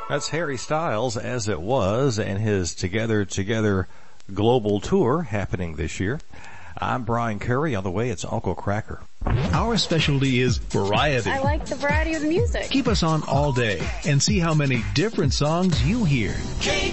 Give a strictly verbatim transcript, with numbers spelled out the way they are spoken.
That's Harry Styles, As It Was, and his Together Together global tour happening this year. I'm Brian Curry. On the way, it's Uncle Cracker. Our specialty is variety. I like the variety of the music. Keep us on all day and see how many different songs you hear.